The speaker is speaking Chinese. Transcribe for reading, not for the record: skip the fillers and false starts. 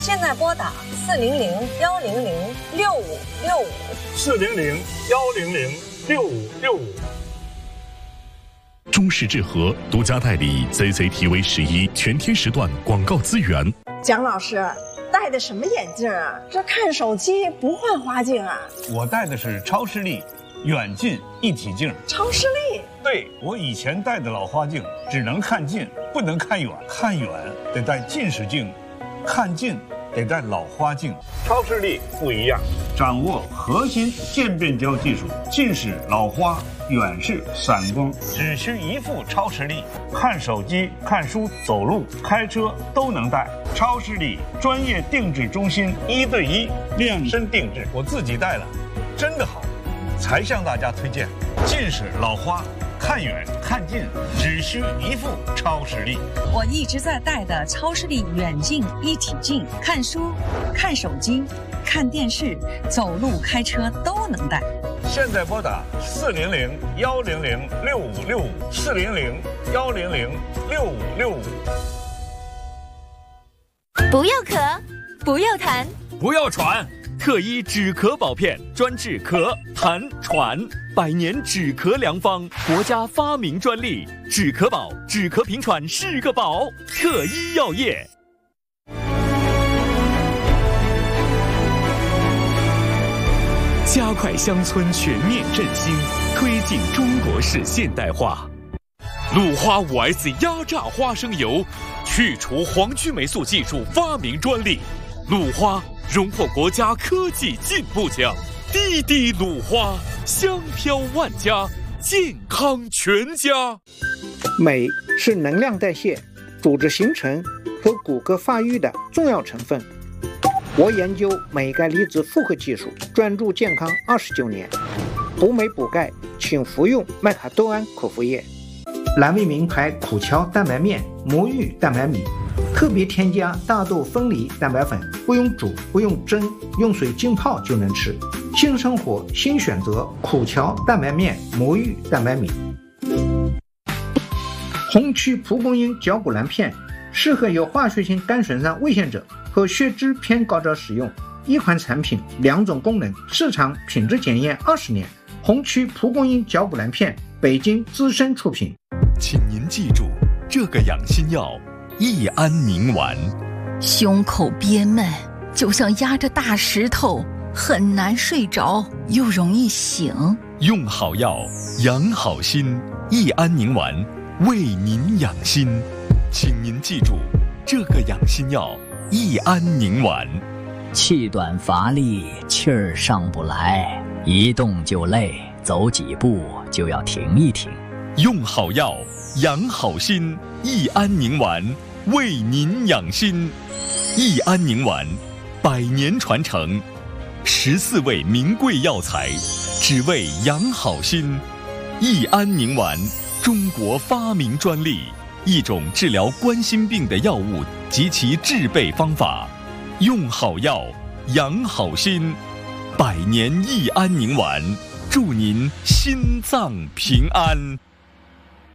现在拨打400-100-6565，400-100-6565。 中视智和独家代理 CCTV11全天时段广告资源。 蒋老师，戴的什么眼镜啊？这看手机不换花镜啊？ 我戴的是超视力远近一体镜。 超视力？ 对，我以前戴的老花镜只能看近，不能看远，看远得戴近视镜，看近得戴老花镜。超视力不一样，掌握核心渐变焦技术，近视、老花、远视、散光，只需一副超视力，看手机、看书、走路、开车都能戴。超视力专业定制中心，1对1量身定制，我自己戴了，真的好，才向大家推荐。近视、老花，看远看近只需一副超视力。 我一直在戴的超视力远近一体镜，看书、看手机、看电视、走路、开车都能戴。 现在拨打400-100-6565，400-100-6565。 不要咳，不要痰， 不要喘，特医止咳宝片专治咳、痰、喘，100年止咳良方，国家发明专利，止咳宝，止咳平喘是个宝，特医药业。加快乡村全面振兴，推进中国式现代化。鲁花5S 压榨花生油，去除黄曲霉素技术发明专利，鲁花荣获国家科技进步奖。滴滴鲁花，香飘万家，健康全家。 镁是能量代谢、组织形成和骨骼发育的重要成分。我研究镁钙离子复合技术，专注健康29年。补镁补钙，请服用麦卡多胺口服液。蓝莓名牌苦荞蛋白面、魔芋蛋白米，特别添加大豆分离蛋白粉，不用煮，不用蒸，用水浸泡就能吃。新生活新选择，苦荞蛋白面、魔芋蛋白米。红曲蒲公英脚骨蓝片适合有化学性肝损伤危险者和血脂偏高者使用。一款产品2种功能，市场品质检验20年。红曲蒲公英脚骨蓝片，北京资深出品。 请您记住这个养心药：益安宁丸。 胸口憋闷，就像压着大石头，很难睡着，又容易醒。 用好药，养好心。益安宁丸为您养心，请您记住这个养心药：益安宁丸。 气短乏力，气儿上不来，一动就累，走几步就要停一停。 用好药，养好心。益安宁丸为您养心。益安宁丸100年传承，14味名贵药材，只为养好心。益安宁丸，中国发明专利，一种治疗冠心病的药物及其制备方法。用好药，养好心。100年益安宁丸，祝您心脏平安。